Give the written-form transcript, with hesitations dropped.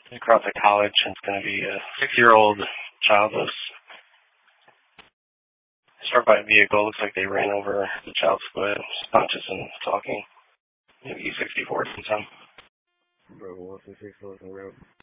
across a college, and it's going to be a 6-year-old childless. Struck by a vehicle. Looks like they ran over the child's foot. Conscious and talking. Maybe 64 sometime. Bro, 166 on the road.